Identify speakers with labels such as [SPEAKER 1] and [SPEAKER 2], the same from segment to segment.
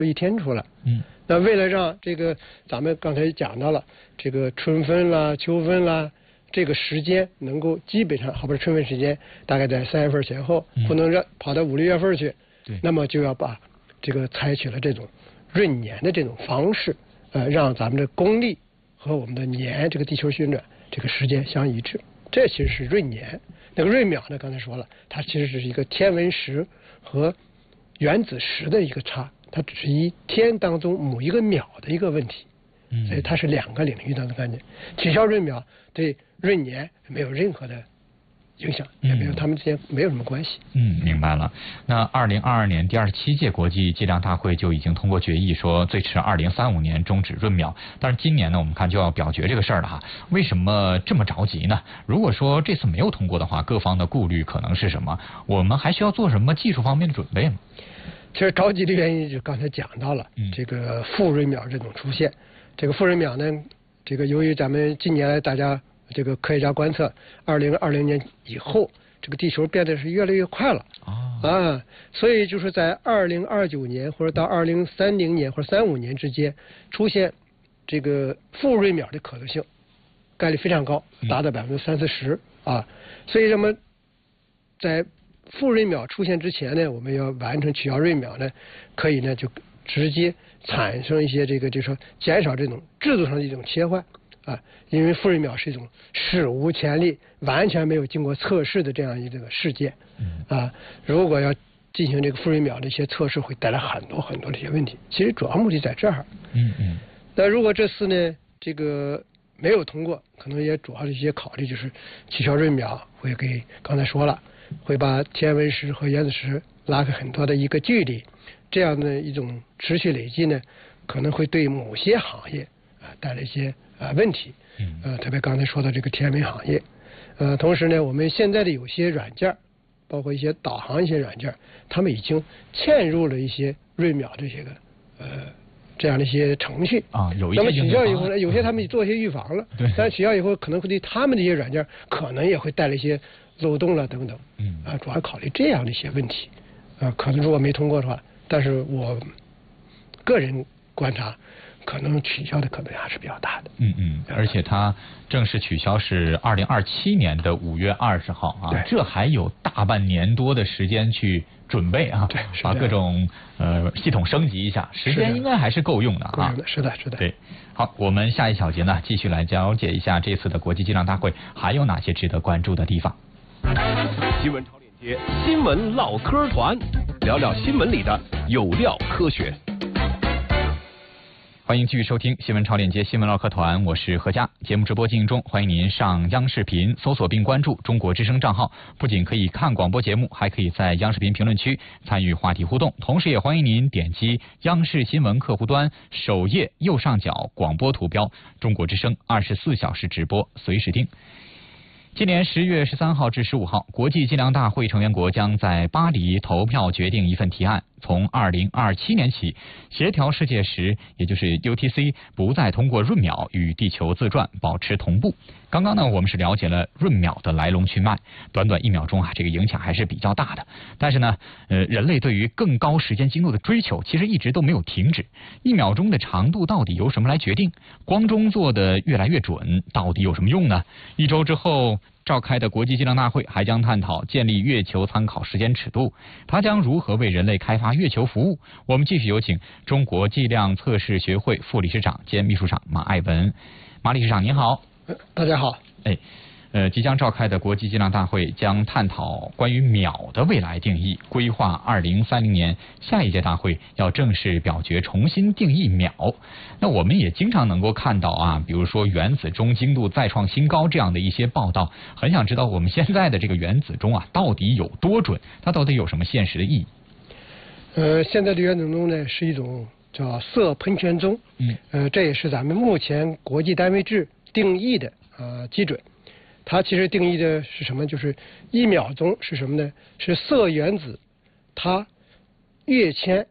[SPEAKER 1] 1天出来。那为了让这个咱们刚才讲到了这个春分啦、秋分啦，这个时间能够基本上，好比春分时间大概在3月份前后，不能让跑到5、6月份去。那么就要把这个采取了这种闰年的这种方式，让咱们的公历和我们的年这个地球旋转这个时间相一致。这其实是闰年。那个闰秒呢，刚才说了，它其实是一个天文时和原子时的一个差。它只是一天当中某一个秒的一个问题，所以它是2个领域当中概念。取消闰秒对闰年没有任何的影响，也没有他们之间没有什么关系。
[SPEAKER 2] 明白了。那2022年第27届国际计量大会就已经通过决议说，最迟2035年终止闰秒。但是今年呢，我们看就要表决这个事儿了哈。为什么这么着急呢？如果说这次没有通过的话，各方的顾虑可能是什么？我们还需要做什么技术方面的准备吗？
[SPEAKER 1] 其实着急的原因就刚才讲到了，这个负闰秒这种出现。这个负闰秒呢，这个由于咱们近年来大家这个科学家观测，2020年以后，这个地球变得是越来越快了所以就是在2029年或者到2030年或者35年之间出现这个负闰秒的可能性概率非常高，达到30%-40%所以那么在负闰秒出现之前呢，我们要完成取消闰秒呢，可以呢就直接产生一些就是说减少这种制度上的一种切换因为负闰秒是一种史无前例、完全没有经过测试的这样一个事件如果要进行这个负闰秒的一些测试，会带来很多很多的一些问题。其实主要目的在这儿。那如果这次呢这个没有通过，可能也主要的一些考虑就是取消闰秒会给刚才说了，会把天文时和原子时拉开很多的一个距离，这样的一种持续累积呢，可能会对某些行业带来一些问题。特别刚才说的这个天文行业，同时呢，我们现在的有些软件，包括一些导航一些软件，他们已经嵌入了一些闰秒这些个这样的一些程序
[SPEAKER 2] 有一些。
[SPEAKER 1] 那么取消以后呢，有些他们做一些预防了，但是取消以后可能会对他们的一些软件可能也会带来一些漏洞了等等。主要考虑这样的一些问题。可能如果没通过的话，但是我个人观察，可能取消的可能性还是比较大的。
[SPEAKER 2] 而且它正式取消是2027年的5月20号这还有大半年多的时间去准备把各种系统升级一下，时间应该还是够用的
[SPEAKER 1] 是的。
[SPEAKER 2] 对，好，我们下一小节呢，继续来了解一下这次的国际计量大会还有哪些值得关注的地方。
[SPEAKER 3] 新闻潮链接，新闻唠嗑团，聊聊新闻里的有料科学。
[SPEAKER 2] 欢迎继续收听新闻潮链接新闻唠嗑团，我是何佳。节目直播进行中，欢迎您上央视频搜索并关注中国之声账号，不仅可以看广播节目，还可以在央视频评论区参与话题互动，同时也欢迎您点击央视新闻客户端首页右上角广播图标，中国之声24小时直播，随时听。今年10月13号至15号，国际计量大会成员国将在巴黎投票决定一份提案，从2027年起，协调世界时，也就是 UTC 不再通过闰秒与地球自转保持同步。刚刚呢，我们是了解了闰秒的来龙去脉，短短1秒钟这个影响还是比较大的。但是呢，人类对于更高时间精度的追求，其实一直都没有停止。1秒钟的长度到底由什么来决定？光中做的越来越准，到底有什么用呢？1周之后召开的国际计量大会还将探讨建立月球参考时间尺度，它将如何为人类开发月球服务？我们继续有请中国计量测试学会副理事长兼秘书长马爱文。马理事长您好。
[SPEAKER 1] 大家好。
[SPEAKER 2] 即将召开的国际计量大会将探讨关于秒的未来定义，规划2030年下一届大会要正式表决重新定义秒。那我们也经常能够看到比如说原子钟精度再创新高这样的一些报道，很想知道我们现在的这个原子钟到底有多准，它到底有什么现实的意义？
[SPEAKER 1] 现在的原子钟呢是一种叫色喷泉钟，这也是咱们目前国际单位制定义的基准。它其实定义的是什么？就是1秒钟是什么呢？是色原子它跃迁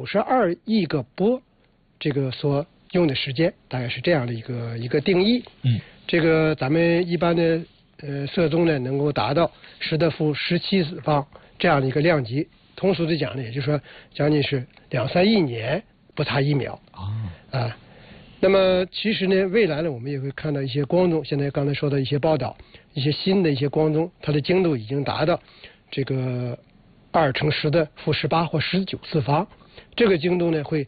[SPEAKER 1] 92亿个波这个所用的时间，大概是这样的一个定义。这个咱们一般的色钟呢能够达到10^-17这样的一个量级。通俗的讲呢，也就是说将近是2-3亿年不差1秒。那么其实呢，未来呢，我们也会看到一些光宗，现在刚才说的一些报道，一些新的一些光宗，它的精度已经达到这个2×10⁻18或19次方，这个精度呢会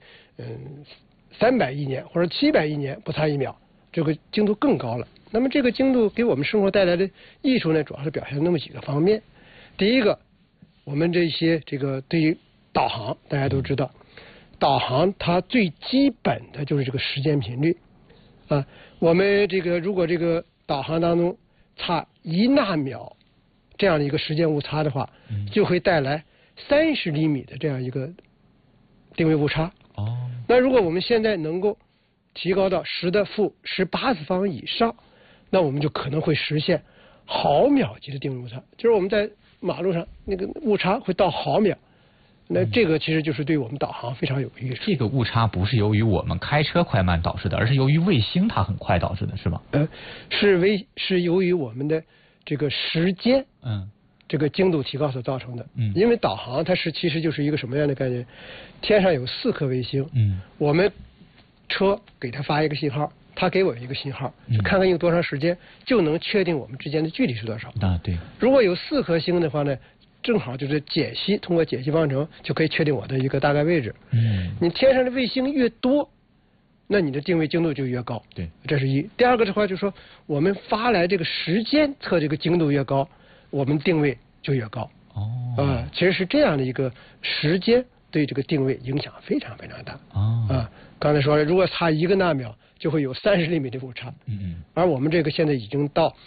[SPEAKER 1] 300亿年或者700亿年不差1秒，这个精度更高了。那么这个精度给我们生活带来的益处呢，主要是表现那么几个方面。第一个，我们这个对于导航，大家都知道。导航它最基本的就是这个时间频率我们如果这个导航当中差1纳秒这样的一个时间误差的话，就会带来30厘米的这样一个定位误差。那如果我们现在能够提高到10⁻18次方以上，那我们就可能会实现毫秒级的定位误差，就是我们在马路上那个误差会到毫秒。那这个其实就是对我们导航非常有益处。
[SPEAKER 2] 这个误差不是由于我们开车快慢导致的，而是由于卫星它很快导致的，是吗？
[SPEAKER 1] 是由于我们的这个时间，这个精度提高所造成的。因为导航它其实就是一个什么样的概念？天上有4颗卫星，我们车给它发一个信号，它给我一个信号，看看用多长时间就能确定我们之间的距离是多少。
[SPEAKER 2] 对。
[SPEAKER 1] 如果有4颗星的话呢？正好就是通过解析方程就可以确定我的一个大概位置。你天上的卫星越多，那你的定位精度就越高。
[SPEAKER 2] 对，
[SPEAKER 1] 这是一。第二个的话就是说，我们发来这个时间测这个精度越高，我们定位就越高。其实是这样的一个时间对这个定位影响非常非常大。刚才说了，如果差1个纳秒，就会有30厘米的误差。而我们这个现在已经到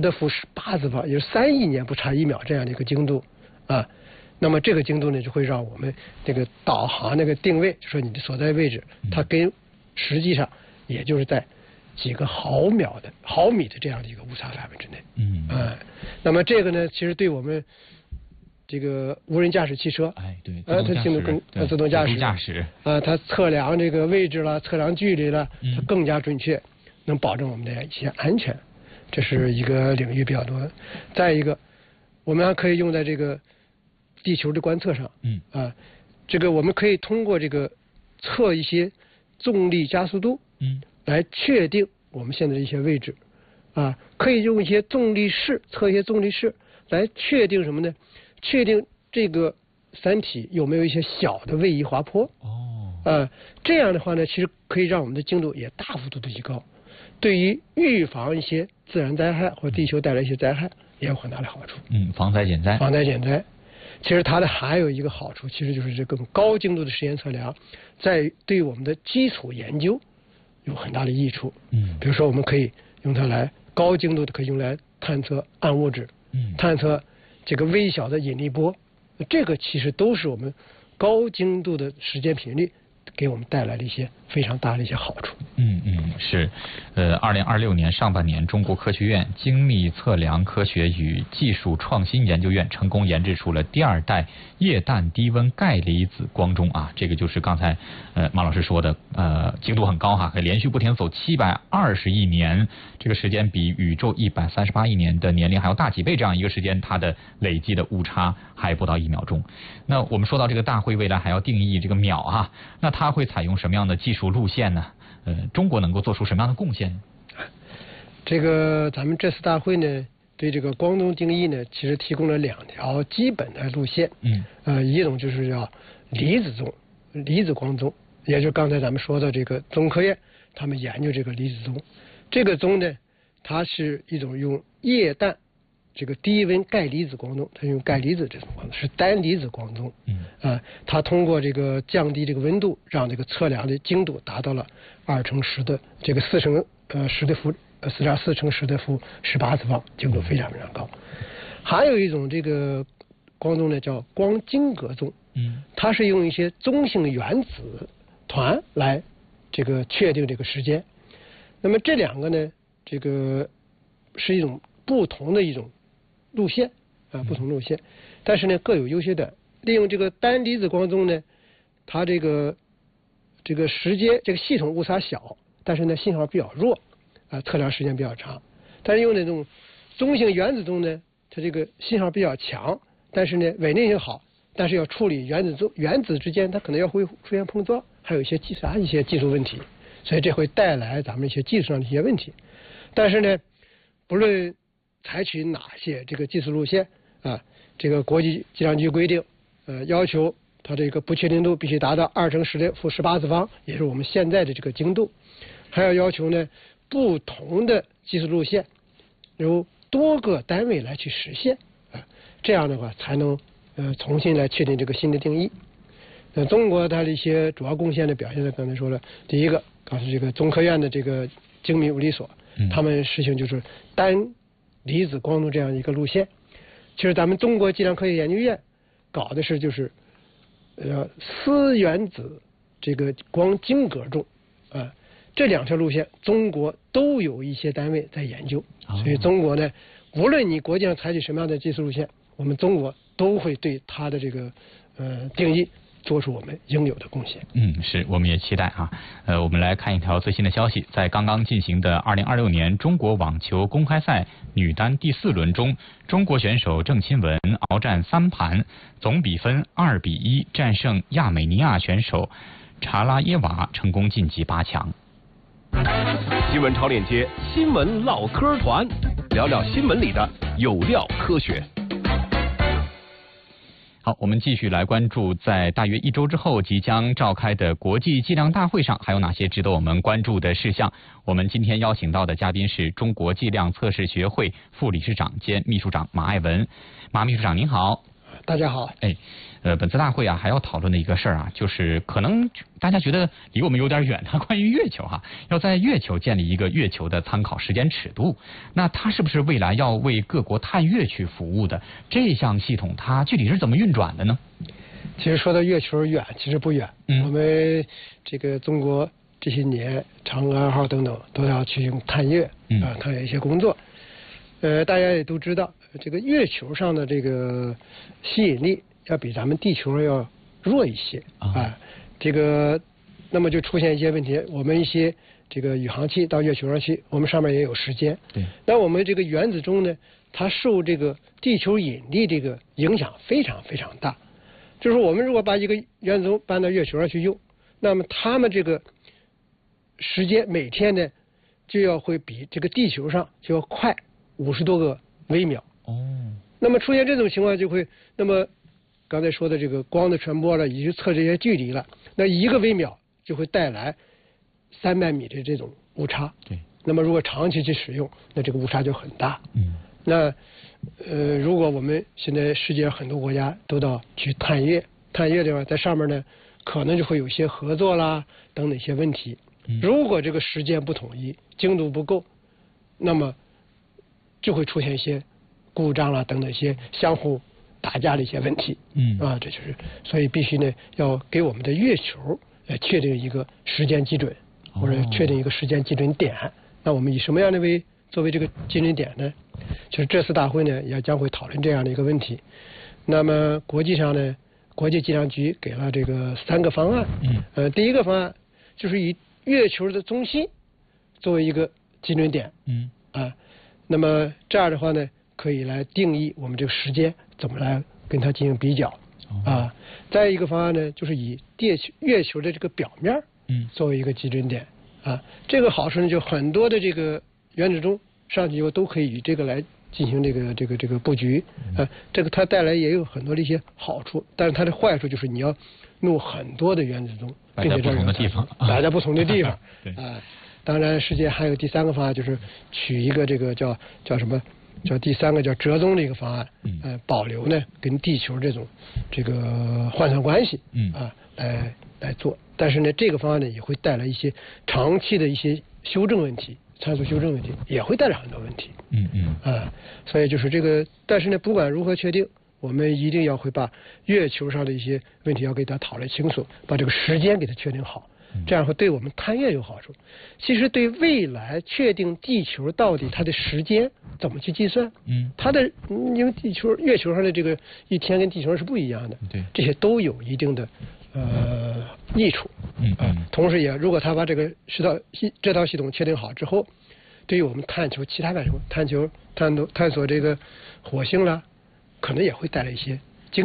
[SPEAKER 1] 10⁻18次方，也就是3亿年不差1秒这样的一个精度。那么这个精度呢，就会让我们这个导航那个定位，就说你的所在位置，它跟实际上也就是在几个毫米的这样的一个误差范围之内。那么这个呢，其实对我们这个无人驾驶汽车，
[SPEAKER 2] 它
[SPEAKER 1] 精度更自动驾驶它测量这个位置了，测量距离了，它更加准确，能保证我们的一些安全。这是一个领域比较多。再一个，我们还可以用在这个地球的观测上。这个我们可以通过这个测一些重力加速度，来确定我们现在的一些位置。可以用一些重力势测一些重力势来确定什么呢？确定这个山体有没有一些小的位移滑坡。这样的话呢，其实可以让我们的精度也大幅度的提高，对于预防一些自然灾害或地球带来一些灾害也有很大的好处。
[SPEAKER 2] 防灾减灾。
[SPEAKER 1] 防灾减灾。其实它的还有一个好处，其实就是这更高精度的实验测量，在对我们的基础研究有很大的益处。比如说我们可以用它来高精度的可以用来探测暗物质，探测这个微小的引力波，这个其实都是我们高精度的时间频率给我们带来了一些非常大的一些好处。
[SPEAKER 2] 是。2026年上半年，中国科学院精密测量科学与技术创新研究院成功研制出了第2代液氮低温钙离子光中这个就是刚才马老师说的精度很高可以连续不停走720亿年，这个时间比宇宙138亿年的年龄还要大几倍，这样一个时间它的累计的误差还不到1秒钟。那我们说到这个大会未来还要定义这个秒那它会采用什么样的技术路线呢？中国能够做出什么样的贡献呢？
[SPEAKER 1] 这个咱们这次大会呢，对这个光宗定义呢，其实提供了2条基本的路线。一种就是叫离子光宗，也就是刚才咱们说的这个中科院他们研究这个离子宗。这个宗呢，它是一种用液氮这个低温钙离子光宗，它用钙离子这种光宗是单离子光宗。它通过这个降低这个温度，让这个测量的精度达到了2×10的这个4×10⁻18次方，精度非常非常高。还有一种这个光宗呢，叫光晶格宗。它是用一些中性原子团来这个确定这个时间。那么这2个呢，这个是一种不同的一种路线不同路线，但是呢各有优缺点。利用这个单离子光宗呢，它这个时间这个系统误差小，但是呢信号比较弱测量时间比较长。但是用那种中性原子宗呢，它这个信号比较强，但是呢稳定性好，但是要处理原子之间它可能会出现碰撞， 还有一些其他一些技术问题，所以这会带来咱们一些技术上的一些问题。但是呢，不论采取哪些这个技术路线啊，这个国际计量局规定，要求它这个不确定度必须达到2×10的负18次方，也是我们现在的这个精度，还要求呢不同的技术路线由多个单位来去实现啊，这样的话才能重新来确定这个新的定义。中国它的一些主要贡献的表现呢，刚才说了，第一个告诉这个中科院的这个精密物理所，他们实行就是单离子光度这样一个路线。其实咱们中国计量科学研究院搞的是就是4原子这个光晶格重啊，这2条路线中国都有一些单位在研究，所以中国呢，无论你国际上采取什么样的技术路线，我们中国都会对它的这个定义做出我们应有的贡献。
[SPEAKER 2] 是，我们也期待啊。我们来看一条最新的消息，在刚刚进行的2026年中国网球公开赛女单第4轮中，中国选手郑钦文鏖战3盘，总比分2-1战胜亚美尼亚选手查拉耶娃，成功晋级8强。
[SPEAKER 3] 新闻超链接，新闻唠嗑团，聊聊新闻里的有料科学。
[SPEAKER 2] 好，我们继续来关注在大约1周之后即将召开的国际计量大会上还有哪些值得我们关注的事项。我们今天邀请到的嘉宾是中国计量测试学会副理事长兼秘书长马爱文。马秘书长您好。
[SPEAKER 1] 大家好。
[SPEAKER 2] 本次大会啊还要讨论的一个事儿啊，就是可能大家觉得离我们有点远，它关于月球要在月球建立一个月球的参考时间尺度，那它是不是未来要为各国探月去服务的这项系统，它具体是怎么运转的呢？
[SPEAKER 1] 其实说到月球远，其实不远。我们这个中国这些年嫦娥2号等等都要去探月探月一些工作。大家也都知道，这个月球上的这个吸引力要比咱们地球要弱一些这个那么就出现一些问题。我们一些这个宇航器到月球上去，我们上面也有时间。对。那我们这个原子钟呢，它受这个地球引力这个影响非常非常大。就是我们如果把一个原子钟搬到月球上去用，那么它们这个时间每天呢就要会比这个地球上就要快50多个微秒。那么出现这种情况就会，那么刚才说的这个光的传播了，以及测这些距离了，那1个微秒就会带来300米的这种误差。对。那么如果长期去使用，那这个误差就很大。那如果我们现在世界上很多国家都到去探月的话，在上面呢可能就会有一些合作啦等等一些问题。如果这个时间不统一，精度不够，那么就会出现一些故障啦等等一些相互打架的一些问题。这就是所以必须呢要给我们的月球确定一个时间基准，或者确定一个时间基准点。那我们以什么样的作为这个基准点呢？就是这次大会呢也将会讨论这样的一个问题。那么国际上呢，国际计量局给了这个3个方案。第一个方案就是以月球的中心作为一个基准点。那么这样的话呢，可以来定义我们这个时间怎么来跟它进行比较。再一个方案呢，就是以月球的这个表面作为一个基准点。这个好处呢，就很多的这个原子钟上去以后都可以以这个来进行这个布局。这个它带来也有很多的一些好处，但是它的坏处就是你要弄很多的原子钟，并且
[SPEAKER 2] 摆在不同的地方，
[SPEAKER 1] 摆在不同的地方。当然世界还有第3个方案，就是取一个这个叫什么？叫第3个叫折中的一个方案。保留呢跟地球这种这个换算关系。来做。但是呢，这个方案呢也会带来一些长期的一些修正问题，参数修正问题也会带来很多问题。所以就是这个，但是呢，不管如何确定，我们一定要会把月球上的一些问题要给它讨论清楚，把这个时间给它确定好，这样会对我们探月有好处。其实对未来确定地球到底它的时间怎么去计算，它的因为月球上的这个一天跟地球上是不一样的，这些都有一定的益处。同时也如果他把这套系统确定好之后，对于我们探求其他干什么，探索这个火星啦，可能也会带来一些经验。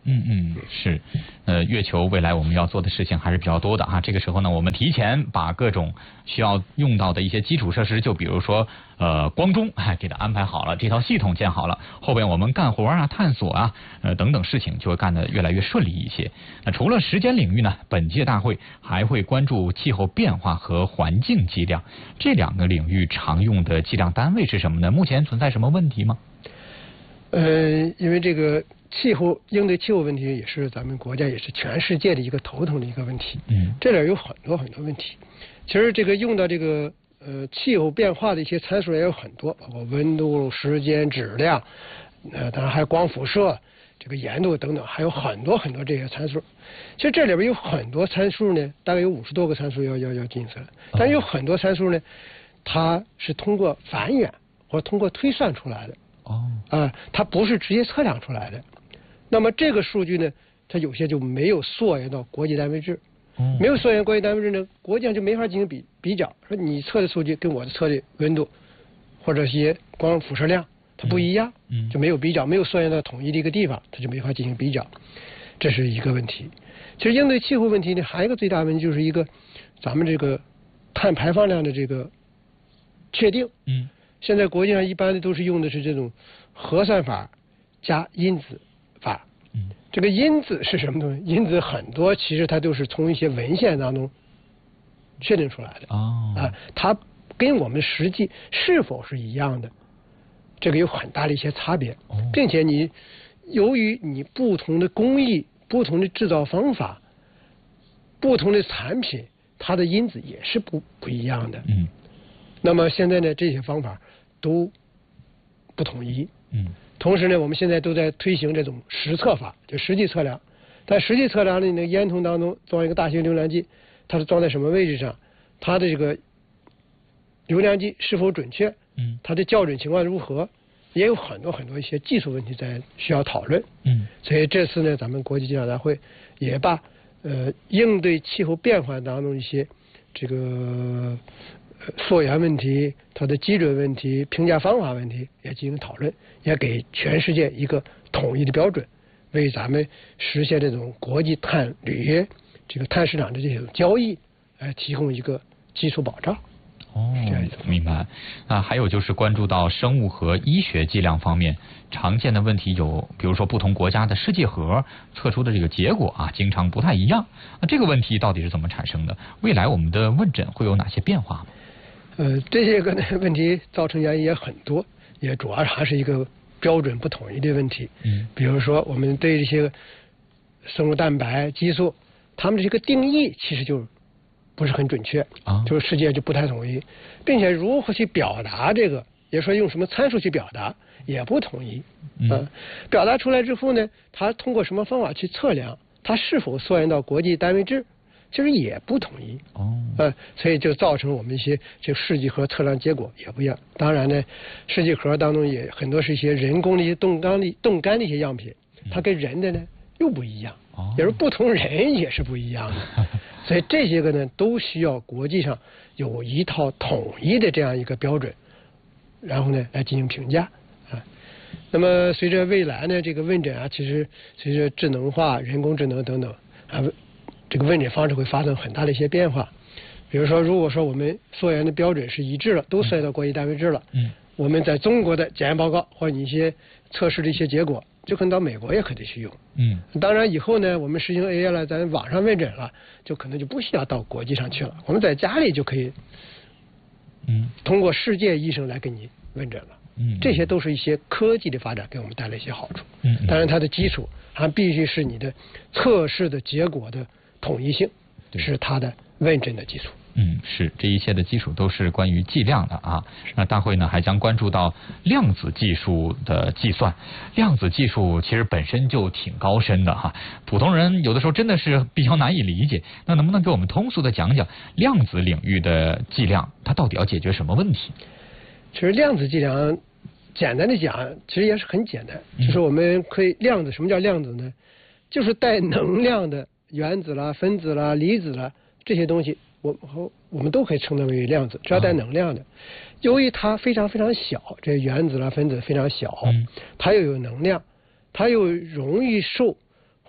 [SPEAKER 2] 是，月球未来我们要做的事情还是比较多的啊。这个时候呢，我们提前把各种需要用到的一些基础设施，就比如说光中，给它安排好了，这套系统建好了，后边我们干活啊、探索啊，等等事情就会干得越来越顺利一些。那除了时间领域呢，本届大会还会关注气候变化和环境计量这两个领域常用的计量单位是什么呢？目前存在什么问题吗？
[SPEAKER 1] 因为这个应对气候问题也是咱们国家也是全世界的一个头疼的一个问题。这里有很多问题。其实这个用到这个气候变化的一些参数也有很多，包括温度、时间、质量，当然还有光辐射、这个盐度等等，还有很多这些参数。其实这里边有很多参数呢，大概有50多个参数要计算，但有很多参数呢，它是通过繁衍或通过推算出来的。它不是直接测量出来的。那么这个数据呢，它有些就没有溯源到国际单位制。没有溯源国际单位制呢，国际上就没法进行比较，说你测的数据跟我的测的温度或者一些光辐射量它不一样，就没有比较，没有溯源到统一的一个地方，它就没法进行比较，这是一个问题。其实应对气候问题呢，还有一个最大问题就是一个咱们这个碳排放量的这个确定。现在国际上一般的都是用的是这种核算法加因子法。这个因子是什么东西？因子很多其实它都是从一些文献当中确定出来的。它跟我们实际是否是一样的，这个有很大的一些差别。并且由于你不同的工艺、不同的制造方法、不同的产品，它的因子也是不一样的。那么现在呢，这些方法都不统一。同时呢，我们现在都在推行这种实测法，就实际测量。但实际测量的那个烟筒当中装一个大型流量计，它是装在什么位置上？它的这个流量计是否准确？它的校准情况如何？也有很多一些技术问题在需要讨论。所以这次呢，咱们国际计量大会也把应对气候变化当中一些这个溯源问题、它的基准问题、评价方法问题也进行讨论，也给全世界一个统一的标准，为咱们实现这种国际碳铝这个碳市场的这种交易提供一个基础保障。
[SPEAKER 2] 明白。还有就是关注到生物和医学计量方面常见的问题有，比如说不同国家的试剂盒测出的这个结果经常不太一样。这个问题到底是怎么产生的？未来我们的问诊会有哪些变化吗？
[SPEAKER 1] 这些个问题造成原因也很多，也主要还是一个标准不统一的问题。比如说我们对这些生物蛋白、激素，它们这个定义其实就不是很准确，就是世界就不太统一，并且如何去表达这个，也说用什么参数去表达也不统一。表达出来之后呢，它通过什么方法去测量，它是否溯源到国际单位制，其实也不统一。所以就造成我们一些这试剂盒测量结果也不一样。当然呢，试剂盒当中也很多是一些人工的一些冻干的一些样品，它跟人的呢又不一样，也是不同人也是不一样的。所以这些个呢都需要国际上有一套统一的这样一个标准，然后呢来进行评价。那么随着未来呢这个问诊其实随着智能化、人工智能等等这个问诊方式会发生很大的一些变化。比如说，如果说我们溯源的标准是一致了，都溯源到国际单位制了，我们在中国的检验报告或者一些测试的一些结果，就可能到美国也可以去用。当然以后呢，我们实行 AI 了，咱网上问诊了，就可能就不需要到国际上去了，我们在家里就可以，通过世界医生来给你问诊了。这些都是一些科技的发展给我们带来一些好处。当然它的基础还必须是你的测试的结果的统一性，是它的问诊的基础。
[SPEAKER 2] 是，这一切的基础都是关于计量的啊。那大会呢还将关注到量子技术的计算。量子技术其实本身就挺高深的哈，普通人有的时候真的是比较难以理解。那能不能给我们通俗的讲讲量子领域的计量，它到底要解决什么问题？
[SPEAKER 1] 其实量子计量简单的讲，其实也是很简单，就是我们可以量子，什么叫量子呢？就是带能量的原子啦、分子啦、离子啦这些东西。我们都可以称它为量子，只要带能量的。由于它非常非常小，这原子啦、分子非常小，它又有能量，它又容易受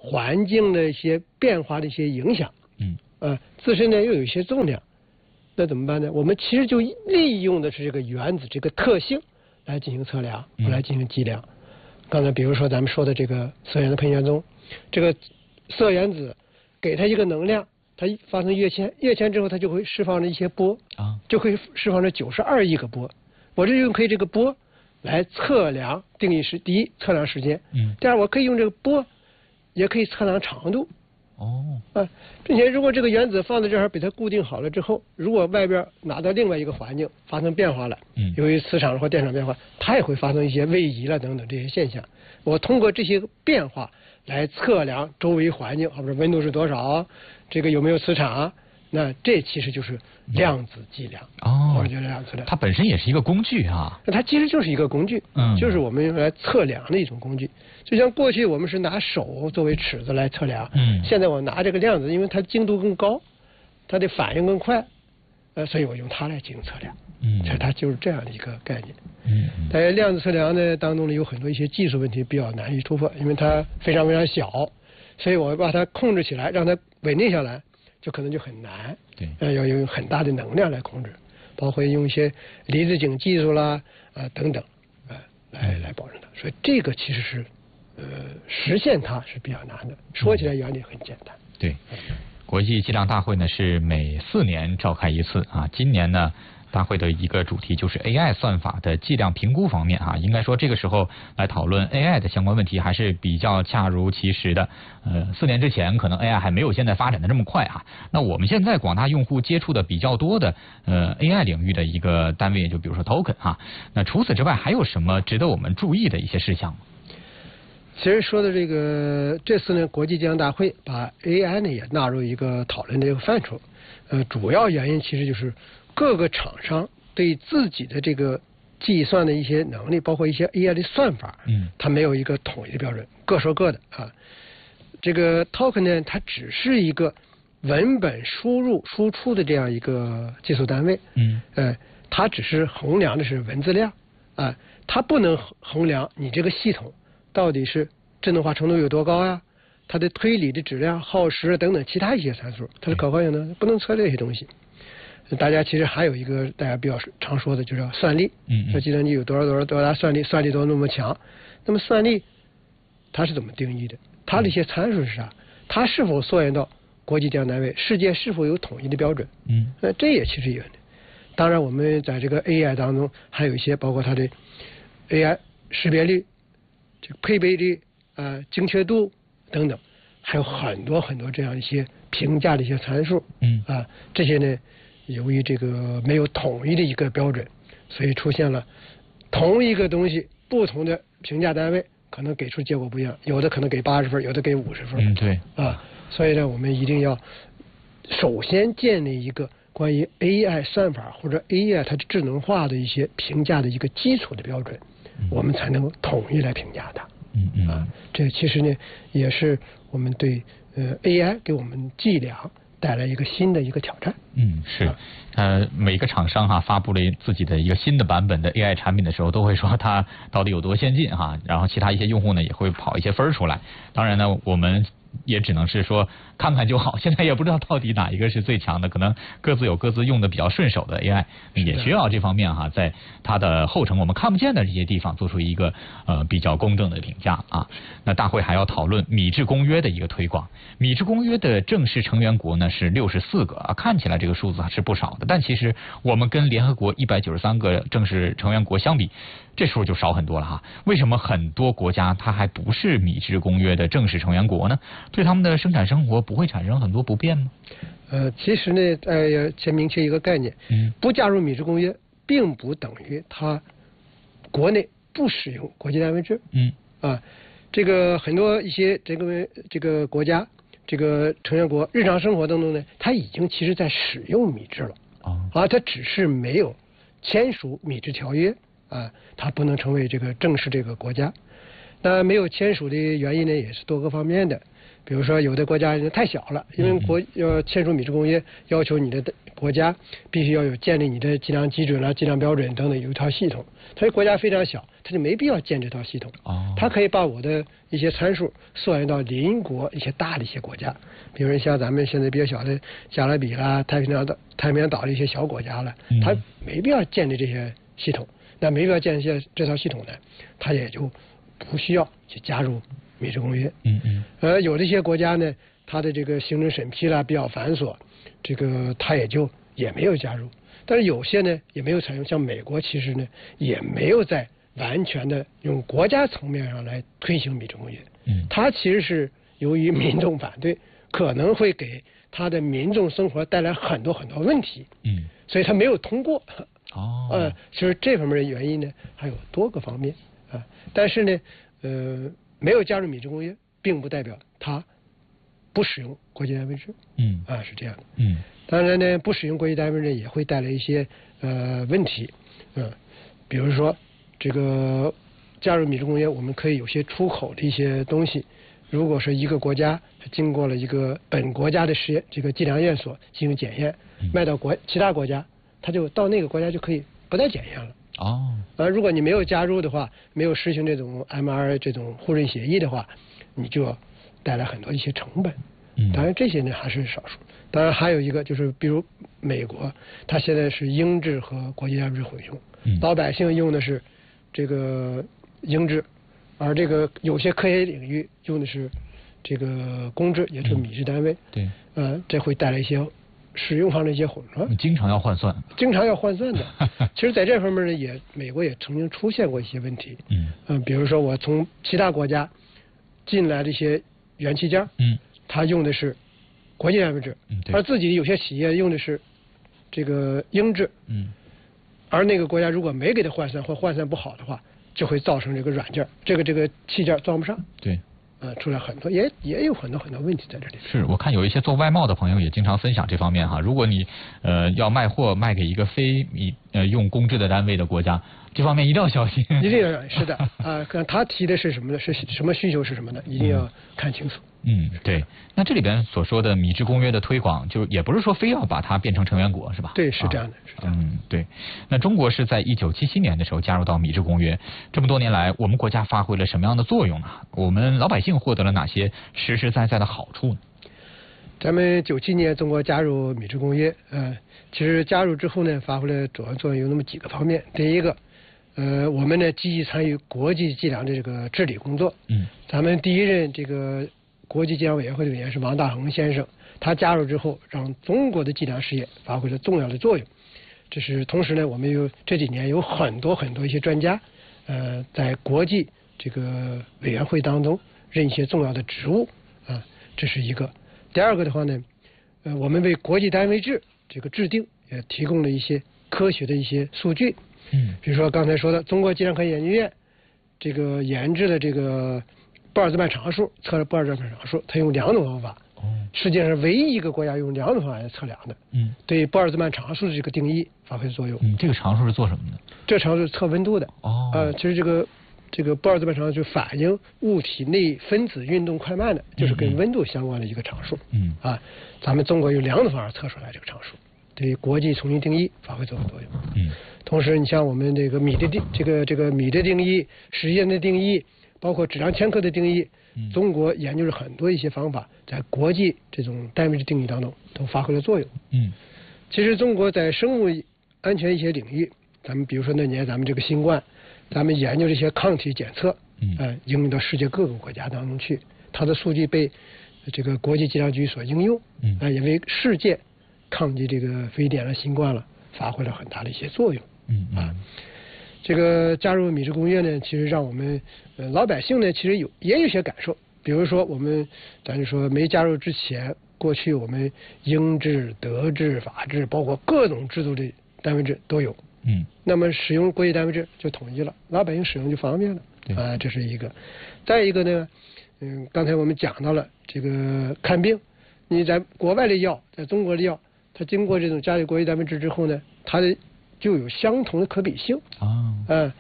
[SPEAKER 1] 环境的一些变化的一些影响，自身呢又有一些重量，那怎么办呢？我们其实就利用的是这个原子这个特性来进行测量，来进行计量。刚才比如说咱们说的这个色原子喷泉中，这个色原子给它一个能量，它发生跃迁之后，它就会释放了一些波，就会释放出92亿个波。我这就可以这个波来测量，定义是第一测量时间，第二我可以用这个波也可以测量长度。并且如果这个原子放在这儿，被它固定好了之后，如果外边拿到另外一个环境发生变化了，由于磁场或电场变化，它也会发生一些位移了等等这些现象。我通过这些变化来测量周围环境，或者温度是多少，这个有没有磁场，那这其实就是量子计量。或者叫量子计量。
[SPEAKER 2] 它本身也是一个工具啊。
[SPEAKER 1] 它其实就是一个工具，就是我们用来测量的一种工具。就像过去我们是拿手作为尺子来测量，现在我拿这个量子，因为它精度更高，它的反应更快，所以我用它来进行测量。所以它就是这样的一个概念。在量子测量呢当中呢，有很多一些技术问题比较难以突破，因为它非常非常小，所以我把它控制起来，让它稳定下来，就可能就很难。要用很大的能量来控制，包括用一些离子阱技术啦，等等，来保证它。所以这个其实是实现它是比较难的。说起来原理很简单。
[SPEAKER 2] 对，国际计量大会呢是每4年召开一次啊，今年呢。大会的一个主题就是 AI 算法的计量评估方面啊，应该说这个时候来讨论 AI 的相关问题还是比较恰如其时的。4年之前可能 AI 还没有现在发展的这么快啊。那我们现在广大用户接触的比较多的AI 领域的一个单位，就比如说 token 啊。那除此之外还有什么值得我们注意的一些事项吗？
[SPEAKER 1] 其实说的这次呢，国际计量大会把 AI 呢也纳入一个讨论的一个范畴。主要原因其实就是各个厂商对自己的这个计算的一些能力，包括一些 AI 的算法，它没有一个统一的标准，各说各的啊。这个 token 呢，它只是一个文本输入输出的这样一个计数单位，它只是衡量的是文字量啊，它不能衡量你这个系统到底是智能化程度有多高呀，它的推理的质量、耗时等等其他一些参数，它的可靠性呢不能测这些东西。大家其实还有一个大家比较常说的，就是算力。说计算机有多少大算力，算力多那么强。那么算力它是怎么定义的？它的一些参数是啥？它是否溯源到国际计量单位？世界是否有统一的标准？这也其实有的。当然，我们在这个 AI 当中还有一些，包括它的 AI 识别率、这个配备率、精确度等等，还有很多很多这样一些评价的一些参数。这些呢，由于这个没有统一的一个标准，所以出现了同一个东西不同的评价单位可能给出结果不一样，有的可能给80分，有的给50分。
[SPEAKER 2] 对。
[SPEAKER 1] 所以呢，我们一定要首先建立一个关于 AI 算法或者 AI 它的智能化的一些评价的一个基础的标准，我们才能统一来评价它。这其实呢也是我们对AI 给我们计量带来一个新的一个挑战。
[SPEAKER 2] 是，每个厂商发布了自己的一个新的版本的 AI 产品的时候，都会说它到底有多先进然后其他一些用户呢也会跑一些分出来。当然呢，我们也只能是说看看就好，现在也不知道到底哪一个是最强的，可能各自有各自用的比较顺手的 AI， 也需要这方面在它的后程我们看不见的这些地方做出一个比较公正的评价啊。那大会还要讨论米制公约的一个推广。米制公约的正式成员国呢是64个看起来这个数字还是不少的，但其实我们跟联合国193个正式成员国相比，这数就少很多了为什么很多国家它还不是米制公约的正式成员国呢？对他们的生产生活不会产生很多不便吗？
[SPEAKER 1] 其实呢，要先明确一个概念，不加入米制公约，并不等于它国内不使用国际单位制。这个很多一些这个国家这个成员国日常生活当中呢，它已经其实在使用米制了。它只是没有签署米制条约它不能成为这个正式这个国家。 那没有签署的原因呢，也是多个方面的。比如说，有的国家太小了，因为要签署米制公约，要求你的国家必须要有建立你的计量基准啦、计量标准等等有一套系统。它国家非常小，它就没必要建这套系统。它可以把我的一些参数溯源到邻国一些大的一些国家，比如像咱们现在比较小的加勒比啦、太平洋岛的一些小国家了，它没必要建立这些系统。那没必要建立这套系统呢，它也就不需要去加入米制公约。有这些国家呢，它的这个行政审批啦比较繁琐，这个它也没有加入。但是有些呢也没有采用，像美国其实呢也没有在完全的用国家层面上来推行米制公约。它其实是由于民众反对，可能会给它的民众生活带来很多很多问题。所以它没有通过。其实这方面的原因呢还有多个方面啊。但是呢，没有加入米制公约，并不代表它不使用国际单位制。是这样的。当然呢，不使用国际单位制也会带来一些问题。比如说这个加入米制公约，我们可以有些出口的一些东西，如果是一个国家经过了一个本国家的这个计量验所进行检验，卖到其他国家，它就到那个国家就可以不带检验了。如果你没有加入的话，没有实行这种 MR 这种互认协议的话，你就要带来很多一些成本。当然这些呢还是少数。当然还有一个就是，比如美国，它现在是英制和国际单位制混用，老百姓用的是这个英制，而这个有些科学领域用的是这个公制，也就是米制单位。这会带来一些使用上的一些混乱。
[SPEAKER 2] 经常要换算的。其实在这方面呢，美国也曾经出现过一些问题。比如说我从其他国家进来的一些元器件，它用的是国际单位制，而自己有些企业用的是这个英制。而那个国家如果没给它换算或换算不好的话，就会造成这个软件这个器件装不上。出来很多也有很多问题在这里。是我看有一些做外贸的朋友也经常分享这方面哈。如果你要卖货卖给一个非用公制的单位的国家，这方面一定要小心。
[SPEAKER 1] 一定要是的看他提的是什么呢？是什么需求是什么呢？一定要看清楚。
[SPEAKER 2] 对。那这里边所说的米制公约的推广，就也不是说非要把它变成成员国，是吧？
[SPEAKER 1] 对，是这样的。
[SPEAKER 2] 对。那中国是在1977年的时候加入到米制公约，这么多年来，我们国家发挥了什么样的作用呢？我们老百姓获得了哪些实实在在的好处呢？
[SPEAKER 1] 咱们97年中国加入米制公约，其实加入之后呢，发挥了主要作用有那么几个方面。第一个，我们呢积极参与国际计量的这个治理工作。咱们第一任这个国际计量委员会的委员是王大珩先生，他加入之后，让中国的计量事业发挥了重要的作用。这是同时呢，我们这几年有很多一些专家，在国际这个委员会当中任一些重要的职务这是一个。第二个的话呢，我们为国际单位制这个制定也提供了一些科学的一些数据。比如说刚才说的中国计量科学研究院这个研制的这个布尔兹曼常数，测了布尔兹曼常数，它用2种方法。世界上唯一一个国家用2种方法来测量的。对布尔兹曼常数的这个定义发挥作用。
[SPEAKER 2] 这个常数是做什么的？
[SPEAKER 1] 这常数是测温度的。其实这个布尔兹曼常数就反映物体内分子运动快慢的，就是跟温度相关的一个常数。咱们中国用2种方法测出来这个常数，对国际重新定义发挥作用。同时你像我们这个米的定义、时间的定义，包括质量千克的定义，中国研究了很多一些方法，在国际这种单位制定义当中都发挥了作用。其实中国在生物安全一些领域，咱们比如说那年咱们这个新冠，咱们研究这些抗体检测，应用到世界各个国家当中去，它的数据被这个国际计量局所应用，也为世界抗击这个非典了、新冠了发挥了很大的一些作用。这个加入米制公约呢，其实让我们老百姓呢，其实也有些感受。比如说咱就说没加入之前，过去我们英制、德制、法制，包括各种制度的单位制都有。那么使用国际单位制就统一了，老百姓使用就方便了。这是一个。再一个呢，刚才我们讲到了这个看病，你在国外的药，在中国的药，它经过这种加入国际单位制之后呢，它就有相同的可比性。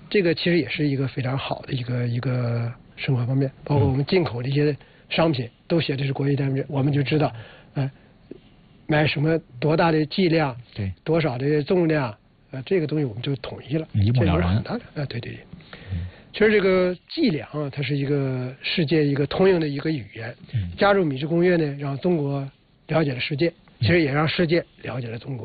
[SPEAKER 1] 这个其实也是一个非常好的一个生活方面，包括我们进口的一些商品都写的是国际单位，我们就知道，买什么多大的剂量，
[SPEAKER 2] 对，
[SPEAKER 1] 多少的重量，这个东西我们就统一了，
[SPEAKER 2] 一目了然。
[SPEAKER 1] 对。其实这个计量啊，它是一个世界一个通用的一个语言。加入米制公约呢，让中国了解了世界，其实也让世界了解了中国。